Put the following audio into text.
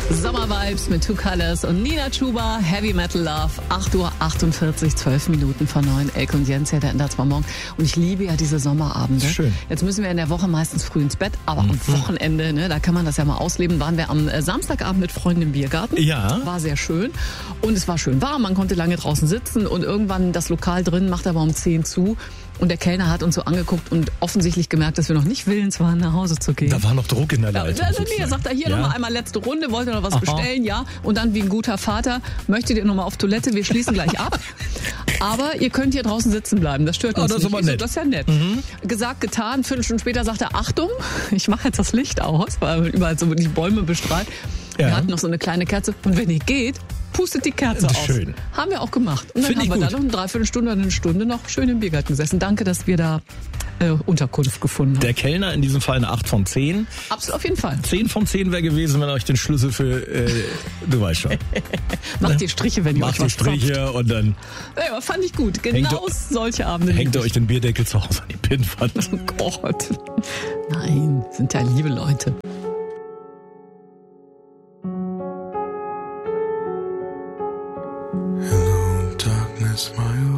Sommervibes mit Two Colors und Nina Chuba, Heavy Metal Love, 8:48 Uhr, 12 Minuten vor 9. Elke und Jens hier, der ändert zwar morgen. Und ich liebe ja diese Sommerabende. Schön. Jetzt müssen wir in der Woche meistens früh ins Bett, aber am Wochenende, ne, da kann man das ja mal ausleben. Waren wir am Samstagabend mit Freunden im Biergarten. Ja. War sehr schön. Und es war schön warm, man konnte lange draußen sitzen und irgendwann das Lokal drin macht aber um 10 zu. Und der Kellner hat uns so angeguckt und offensichtlich gemerkt, dass wir noch nicht willens waren, nach Hause zu gehen. Da war noch Druck in der Leitung. Er sagt, hier nochmal einmal letzte Runde, wollt ihr noch was bestellen? Ja. Und dann wie ein guter Vater, möchtet ihr nochmal auf Toilette? Wir schließen gleich ab. Aber ihr könnt hier draußen sitzen bleiben, das stört uns das ist nicht. aber nett. Das ist ja nett. Gesagt, getan, Viertelstunde später sagt er, Achtung, ich mache jetzt das Licht aus, weil überall so die Bäume bestrahlt. Ja. Wir hatten noch so eine kleine Kerze und wenn ihr geht, pustet die Kerze aus. Schön. Haben wir auch gemacht. Und dann Find ich haben wir gut. dann noch eine Dreiviertelstunde oder eine Stunde noch schön im Biergarten gesessen. Danke, dass wir da Unterkunft gefunden haben. Der Kellner in diesem Fall eine 8 von 10. Absolut, auf jeden Fall. 10 von 10 wäre gewesen, wenn er euch den Schlüssel für, du weißt schon. Macht die Striche, wenn ihr Macht euch die was Striche zapft. und dann Ja, aber fand ich gut. Genau solche Abende. hängt liebe ihr euch den Bierdeckel zu Hause an die Pinnwand. ich. Oh Gott. Nein, sind ja liebe Leute. Hello, darkness, my